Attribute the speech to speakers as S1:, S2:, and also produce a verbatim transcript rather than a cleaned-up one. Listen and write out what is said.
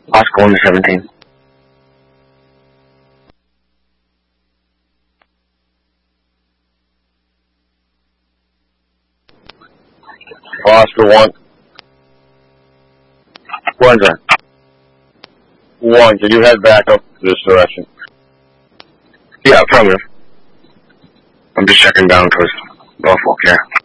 S1: Oscar one to seventeen.
S2: Oscar one.
S1: One's that?
S2: One, can you head back up this direction?
S1: Yeah, affirmative. I'm just checking down towards Norfolk here.